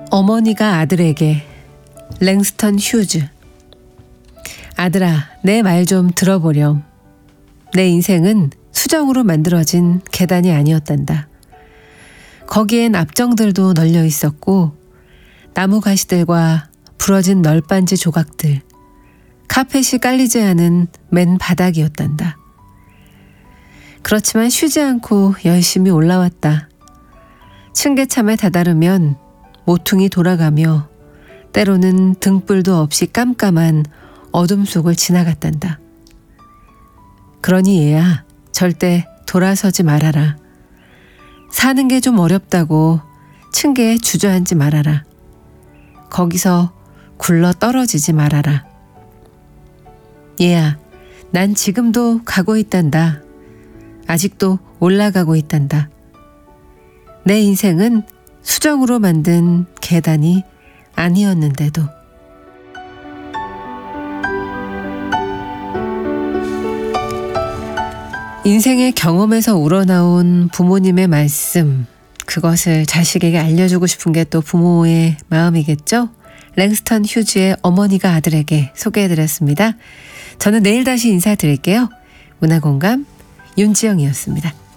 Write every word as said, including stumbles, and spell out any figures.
어머니가 아들에게. 랭스턴 휴즈. 아들아, 내 말 좀 들어보렴. 내 인생은 수정으로 만들어진 계단이 아니었단다. 거기엔 압정들도 널려 있었고 나무 가시들과 부러진 널빤지 조각들, 카펫이 깔리지 않은 맨 바닥이었단다. 그렇지만 쉬지 않고 열심히 올라왔다. 층계참에 다다르면 모퉁이 돌아가며 때로는 등불도 없이 깜깜한 어둠 속을 지나갔단다. 그러니 얘야, 절대 돌아서지 말아라. 사는 게 좀 어렵다고 층계에 주저앉지 말아라. 거기서 굴러 떨어지지 말아라. 얘야, 난 지금도 가고 있단다. 아직도 올라가고 있단다. 내 인생은 수정으로 만든 계단이 아니었는데도. 인생의 경험에서 우러나온 부모님의 말씀, 그것을 자식에게 알려주고 싶은 게 또 부모의 마음이겠죠? 랭스턴 휴즈의 어머니가 아들에게 소개해드렸습니다. 저는 내일 다시 인사드릴게요. 문화공감 윤지영이었습니다.